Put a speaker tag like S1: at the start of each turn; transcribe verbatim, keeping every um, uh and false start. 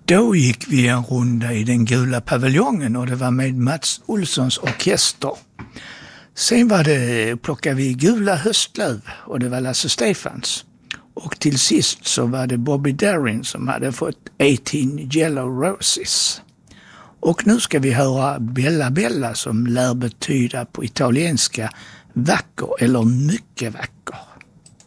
S1: Då gick vi en runda i den gula paviljongen och det var med Mats Olssons orkester. Sen var det, plockade vi gula höstlöv och det var Lasse Stefans. Och till sist så var det Bobby Darin som hade fått arton Yellow Roses. Och nu ska vi höra Bella Bella som lär betyda på italienska vacker eller mycket vacker.